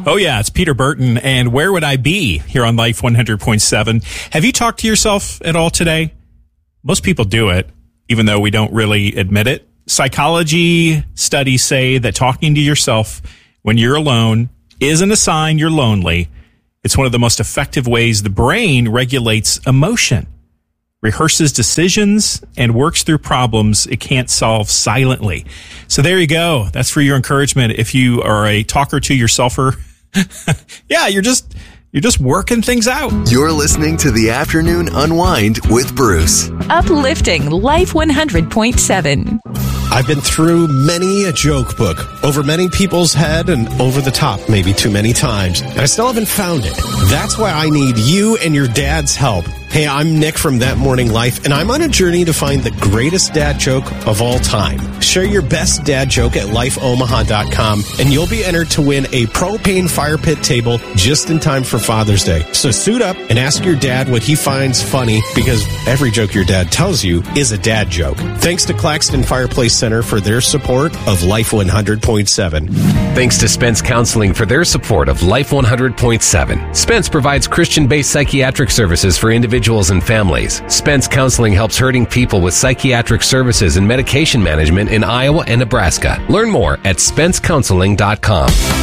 Oh, yeah, it's Peter Burton, and Where Would I Be here on Life 100.7. Have you talked to yourself at all today? Most people do it, even though we don't really admit it. Psychology studies say that talking to yourself when you're alone isn't a sign you're lonely. It's one of the most effective ways the brain regulates emotion, rehearses decisions, and works through problems it can't solve silently. So there you go. That's for your encouragement. If you are a talker to yourselfer, yeah, you're just working things out. You're listening to the Afternoon Unwind with Bruce. Uplifting Life 100.7. I've been through many a joke book, over many people's head and over the top maybe too many times, and I still haven't found it. That's why I need you and your dad's help. Hey, I'm Nick from That Morning Life, and I'm on a journey to find the greatest dad joke of all time. Share your best dad joke at lifeomaha.com, and you'll be entered to win a propane fire pit table just in time for Father's Day. So suit up and ask your dad what he finds funny, because every joke your dad tells you is a dad joke. Thanks to Claxton Fireplace Center for their support of Life 100.7. Thanks to Spence Counseling for their support of Life 100.7. Spence provides Christian-based psychiatric services for individuals and families. Spence Counseling helps hurting people with psychiatric services and medication management in Iowa and Nebraska. Learn more at SpenceCounseling.com.